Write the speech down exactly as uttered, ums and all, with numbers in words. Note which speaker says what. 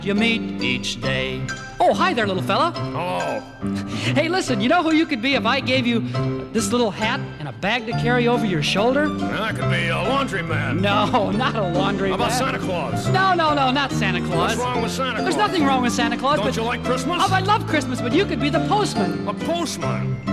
Speaker 1: you meet each day. Oh, hi there, little fella.
Speaker 2: Hello.
Speaker 1: Hey, listen, you know who you could be if I gave you this little hat and a bag to carry over your shoulder?
Speaker 2: Well, I could be a laundryman.
Speaker 1: No, not a laundry
Speaker 2: How about
Speaker 1: man.
Speaker 2: Santa Claus?
Speaker 1: No, no, no, not Santa Claus.
Speaker 2: What's wrong with Santa Claus?
Speaker 1: There's nothing wrong with Santa Claus.
Speaker 2: Don't
Speaker 1: but...
Speaker 2: you like Christmas?
Speaker 1: Oh, I love Christmas, but you could be the postman.
Speaker 2: A postman?